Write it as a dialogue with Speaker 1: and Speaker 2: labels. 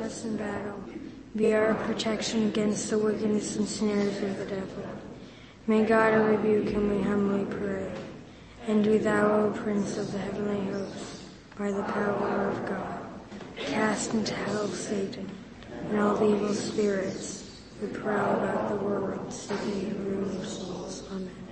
Speaker 1: us in battle. Be our protection against the wickedness and snares of the devil. May God rebuke him, we humbly pray. And do thou, O Prince of the heavenly hosts, by the power of God, cast into hell Satan and all the evil spirits who prowl about the world, seeking the ruin of souls. Amen.